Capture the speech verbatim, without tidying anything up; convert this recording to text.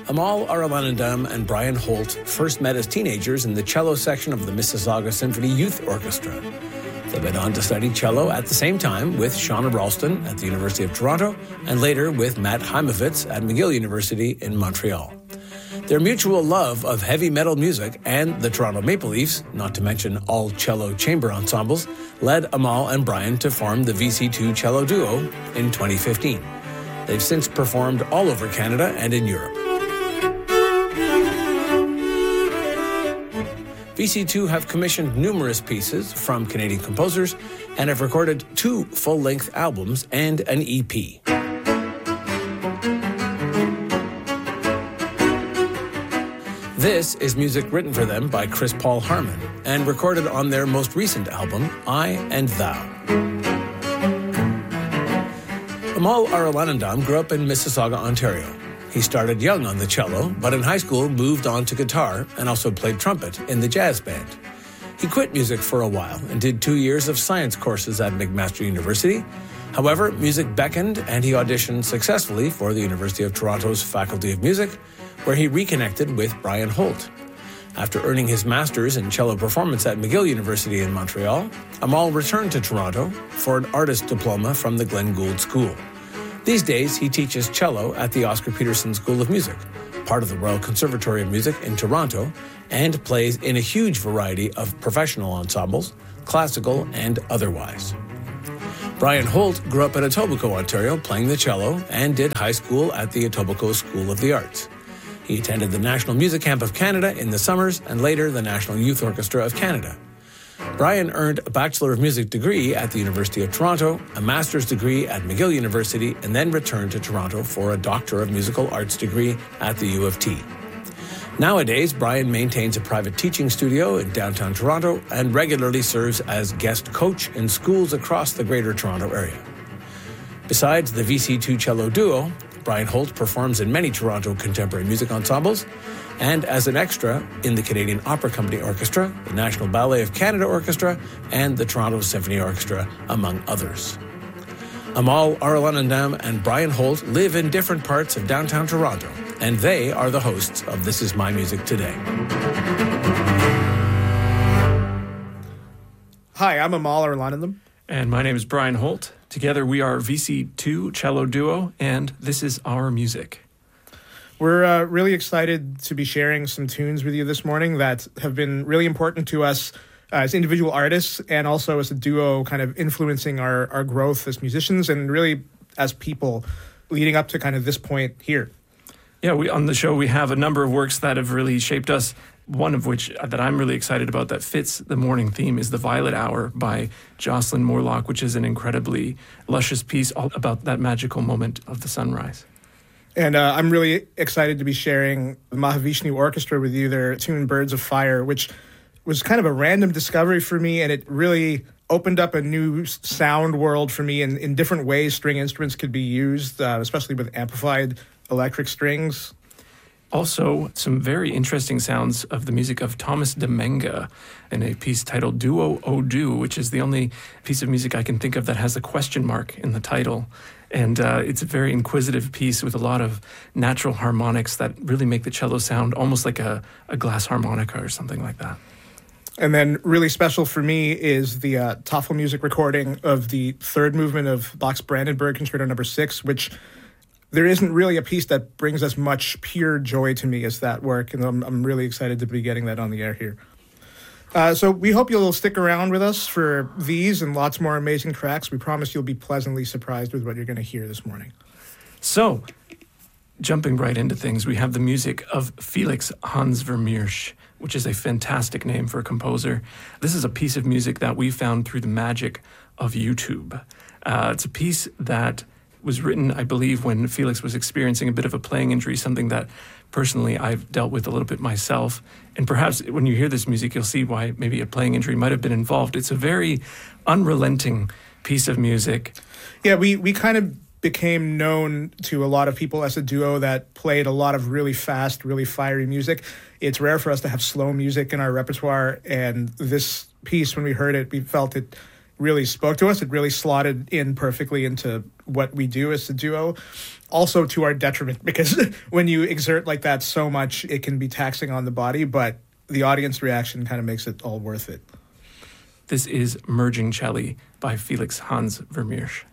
Amal Arulanandam and Brian Holt first met as teenagers in the cello section of the Mississauga Symphony Youth Orchestra. They went on to study cello at the same time with Shauna Ralston at the University of Toronto and later with Matt Heimovitz at McGill University in Montreal. Their mutual love of heavy metal music and the Toronto Maple Leafs, not to mention all cello chamber ensembles, led Amal and Brian to form the V C two Cello Duo in twenty fifteen. They've since performed all over Canada and in Europe. V C two have commissioned numerous pieces from Canadian composers and have recorded two full-length albums and an E P. This is music written for them by Chris Paul Harmon and recorded on their most recent album, I and Thou. Amal Arulanandam grew up in Mississauga, Ontario. He started young on the cello, but in high school moved on to guitar and also played trumpet in the jazz band. He quit music for a while and did two years of science courses at McMaster University. However, music beckoned and he auditioned successfully for the University of Toronto's Faculty of Music, where he reconnected with Brian Holt. After earning his master's in cello performance at McGill University in Montreal, Amal returned to Toronto for an artist diploma from the Glenn Gould School. These days, he teaches cello at the Oscar Peterson School of Music, part of the Royal Conservatory of Music in Toronto, and plays in a huge variety of professional ensembles, classical and otherwise. Brian Holt grew up in Etobicoke, Ontario, playing the cello, and did high school at the Etobicoke School of the Arts. He attended the National Music Camp of Canada in the summers and later the National Youth Orchestra of Canada. Brian earned a Bachelor of Music degree at the University of Toronto, a master's degree at McGill University, and then returned to Toronto for a Doctor of Musical Arts degree at the U of T. Nowadays, Brian maintains a private teaching studio in downtown Toronto and regularly serves as guest coach in schools across the Greater Toronto area. Besides the V C two Cello Duo, Brian Holt performs in many Toronto contemporary music ensembles and as an extra in the Canadian Opera Company Orchestra, the National Ballet of Canada Orchestra, and the Toronto Symphony Orchestra, among others. Amal Arulanandam and Brian Holt live in different parts of downtown Toronto, and they are the hosts of This Is My Music Today. Hi, I'm Amal Arulanandam. And my name is Brian Holt. Together we are V C two Cello Duo, and this is our music. We're uh, really excited to be sharing some tunes with you this morning that have been really important to us uh, as individual artists and also as a duo, kind of influencing our, our growth as musicians and really as people leading up to kind of this point here. Yeah, we on the show we have a number of works that have really shaped us. One of which that I'm really excited about that fits the morning theme is The Violet Hour by Jocelyn Morlock, which is an incredibly luscious piece all about that magical moment of the sunrise. And uh, I'm really excited to be sharing the Mahavishnu Orchestra with you, their tune Birds of Fire, which was kind of a random discovery for me, and it really opened up a new sound world for me in, in different ways string instruments could be used, uh, especially with amplified electric strings. Also, some very interesting sounds of the music of Thomas Demenga in a piece titled Duo O Do, which is the only piece of music I can think of that has a question mark in the title. And uh, it's a very inquisitive piece with a lot of natural harmonics that really make the cello sound almost like a, a glass harmonica or something like that. And then really special for me is the uh, Toffel music recording of the third movement of Bach's Brandenburg Concerto number six, which there isn't really a piece that brings as much pure joy to me as that work, and I'm, I'm really excited to be getting that on the air here. Uh, so we hope you'll stick around with us for these and lots more amazing tracks. We promise you'll be pleasantly surprised with what you're going to hear this morning. So, jumping right into things, we have the music of Felix Hans Vermeersch, which is a fantastic name for a composer. This is a piece of music that we found through the magic of YouTube. Uh, it's a piece that was written, I believe, when Felix was experiencing a bit of a playing injury, something that personally I've dealt with a little bit myself. And perhaps when you hear this music, you'll see why maybe a playing injury might have been involved. It's a very unrelenting piece of music. Yeah, we, we kind of became known to a lot of people as a duo that played a lot of really fast, really fiery music. It's rare for us to have slow music in our repertoire, and this piece, when we heard it, we felt it really spoke to us. It really slotted in perfectly into what we do as a duo. Also to our detriment, because when you exert like that so much, it can be taxing on the body, but the audience reaction kind of makes it all worth it. This is Merging Celli by Felix Hans Vermeersch.